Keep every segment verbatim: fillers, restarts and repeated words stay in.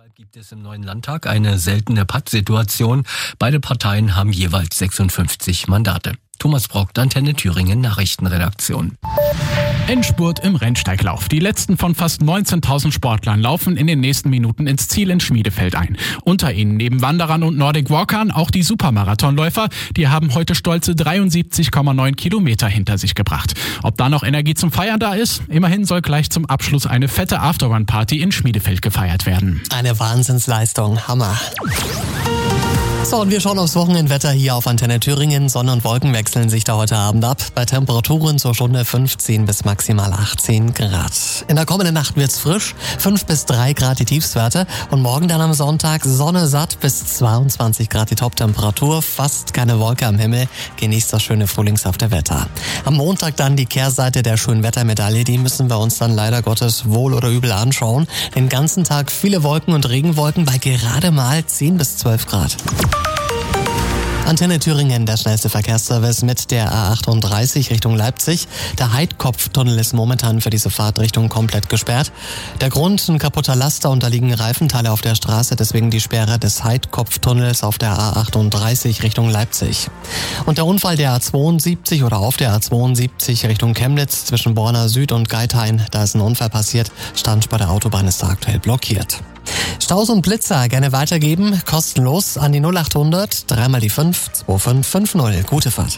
Deshalb gibt es im neuen Landtag eine seltene Pattsituation. Beide Parteien haben jeweils sechsundfünfzig Mandate. Thomas Brock, Antenne Thüringen Nachrichtenredaktion. Endspurt im Rennsteiglauf. Die letzten von fast neunzehntausend Sportlern laufen in den nächsten Minuten ins Ziel in Schmiedefeld ein. Unter ihnen neben Wanderern und Nordic Walkern auch die Supermarathonläufer. Die haben heute stolze dreiundsiebzig Komma neun Kilometer hinter sich gebracht. Ob da noch Energie zum Feiern da ist? Immerhin soll gleich zum Abschluss eine fette Afterrun-Party in Schmiedefeld gefeiert werden. Eine Wahnsinnsleistung. Hammer. So, und wir schauen aufs Wochenendwetter hier auf Antenne Thüringen. Sonne und Wolken wechseln sich da heute Abend ab. Bei Temperaturen zur Stunde fünfzehn bis maximal achtzehn Grad. In der kommenden Nacht wird's frisch. fünf bis drei Grad die Tiefstwerte. Und morgen dann am Sonntag Sonne satt bis zweiundzwanzig Grad die Toptemperatur. Fast keine Wolke am Himmel. Genießt das schöne frühlingshafte Wetter. Am Montag dann die Kehrseite der Schönwettermedaille. Die müssen wir uns dann leider Gottes wohl oder übel anschauen. Den ganzen Tag viele Wolken und Regenwolken bei gerade mal zehn bis zwölf Grad. Antenne Thüringen, der schnellste Verkehrsservice mit der A achtunddreißig Richtung Leipzig. Der Heidkopftunnel ist momentan für diese Fahrtrichtung komplett gesperrt. Der Grund, ein kaputter Laster und da liegen Reifenteile auf der Straße, deswegen die Sperre des Heidkopftunnels auf der A achtunddreißig Richtung Leipzig. Und der Unfall der A zweiundsiebzig oder auf der A zweiundsiebzig Richtung Chemnitz zwischen Borna Süd und Geithain, da ist ein Unfall passiert. Stand bei der Autobahn ist da aktuell blockiert. Staus und Blitzer gerne weitergeben, kostenlos an die null achthundert, dreimal die fünf, zwei fünf fünf null. Gute Fahrt.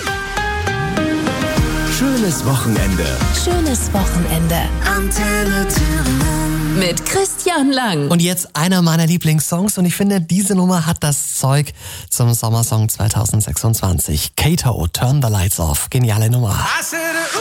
Schönes Wochenende. Schönes Wochenende. Antenne Thüringen. Mit Christian Lang. Und jetzt einer meiner Lieblingssongs und ich finde, diese Nummer hat das Zeug zum Sommersong zweitausendsechsundzwanzig. Kato, Turn the Lights Off. Geniale Nummer.